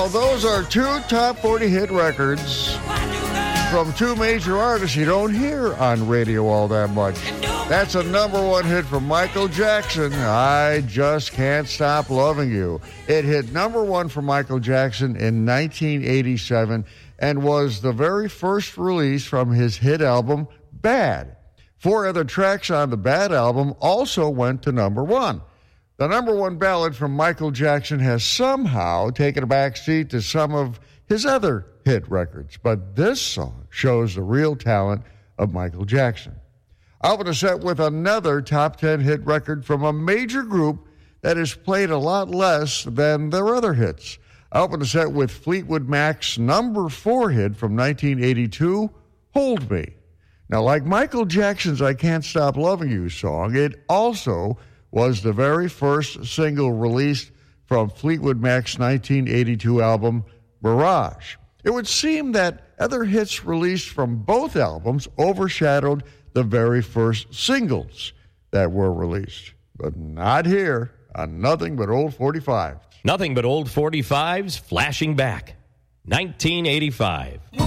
Well, those are two top 40 hit records from two major artists you don't hear on radio all that much. That's a number one hit from Michael Jackson, I Just Can't Stop Loving You. It hit number one for Michael Jackson in 1987 and was the very first release from his hit album, Bad. 4 other tracks on the Bad album also went to number one. The number one ballad from Michael Jackson has somehow taken a back seat to some of his other hit records, but this song shows the real talent of Michael Jackson. I'll open a set with another top 10 hit record from a major group that is played a lot less than their other hits. I'll open a set with Fleetwood Mac's number 4 hit from 1982, Hold Me. Now, like Michael Jackson's I Can't Stop Loving You song, it also was the very first single released from Fleetwood Mac's 1982 album, Mirage. It would seem that other hits released from both albums overshadowed the very first singles that were released. But not here on Nothing But Old 45s. Nothing But Old 45s, flashing back. 1985.